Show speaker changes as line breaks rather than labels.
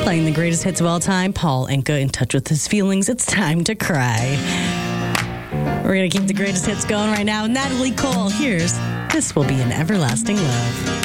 Playing the greatest hits of all time, Paul Anka, In Touch with His Feelings. It's time to cry. We're going to keep the greatest hits going right now. Natalie Cole, here's This Will Be an Everlasting Love.